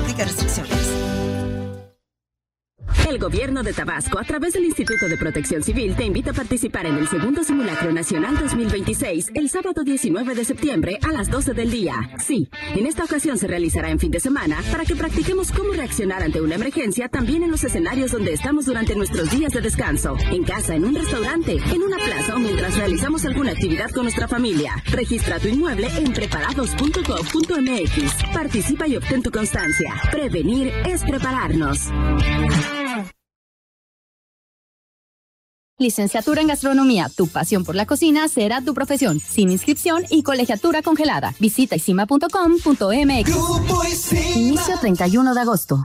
Aplica restricciones. El gobierno de Tabasco, a través del Instituto de Protección Civil, te invita a participar en el segundo Simulacro Nacional 2026, el sábado 19 de septiembre a las 12 del día. Sí, en esta ocasión se realizará en fin de semana para que practiquemos cómo reaccionar ante una emergencia también en los escenarios donde estamos durante nuestros días de descanso. En casa, en un restaurante, en una plaza o mientras realizamos alguna actividad con nuestra familia. Registra tu inmueble en preparados.gov.mx. Participa y obtén tu constancia. Prevenir es prepararnos. Licenciatura en Gastronomía. Tu pasión por la cocina será tu profesión. Sin inscripción y colegiatura congelada. Visita isima.com.mx. Inicio 31 de agosto.